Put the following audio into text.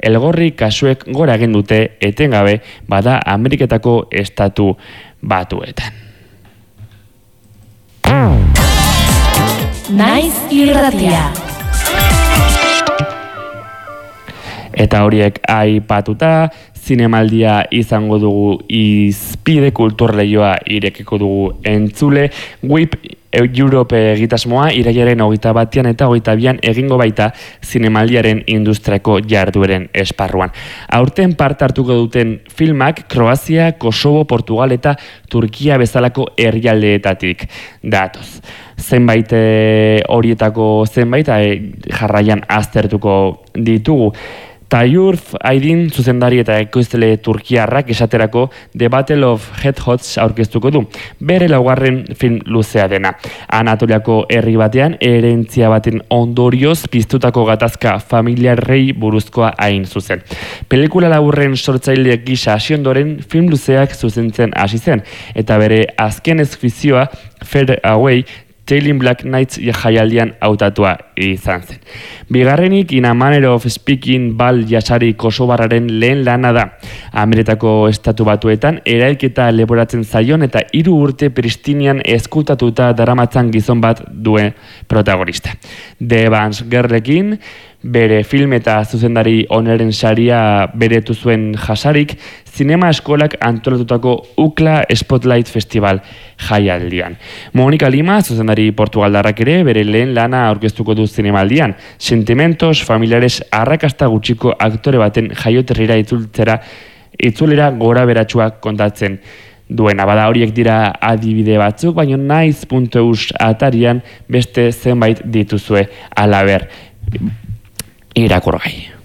elgorri kasuek gora egin dute etengabe bada Ameriketako estatu batuetan. Naiz irratia. Eta horiek aipatuta, zinemaldia izango dugu Izpide kulturleioa irekiko dugu entzule. WIP Europe egitasmoa irailaren 21 eta 22 egingo baita zinemaldiaren industriako jardueren esparruan. Aurten parte hartuko duten filmak Kroazia, Kosovo, Portugal eta Turkia bezalako herrialdeetatik datoz. Zenbait horietako zenbait jarraian aztertuko ditugu. Tayurf Aydin zuzendari eta ekoizle turkiarrak esaterako The Battle of Headhots aurkeztuko du. Bere laugarren film luzea dena. Anatoliako herri batean herentzia baten ondorioz piztutako gatazka familiarrei buruzkoa hain zuzen. Pelikula laburren sortzaileak gisa hasi ondoren film luzeak zuzentzen hasi zen eta bere azken eskrizioa Fade Away Tailing Black Knights jaialdian hautatua izan zen. Bigarrenik, In a Manner of Speaking Bal Jasari Kosovarraren lehen lana da. Ameriketako estatu batuetan erailketa leporatzen zaion eta 3 urte Pristinian ezkutatuta daramatzan gizon bat duen protagonista. The Vance Girlekin bere film eta zuzendari oneren saria beretu zuen jasarik, zinema eskolak antolatutako UCLA Spotlight Festival jaialdian. Monika Lima, zuzendari portugaldarrak ere, bere lehen lana aurkeztuko du zinemaldian. Sentimentos familiares arrakasta gutxiko aktore baten jaioterrira itzulera gora beratsuak kontatzen duena. Bada horiek dira adibide batzuk, baina naiz.eus atarian beste zenbait dituzue alaber irakurgai.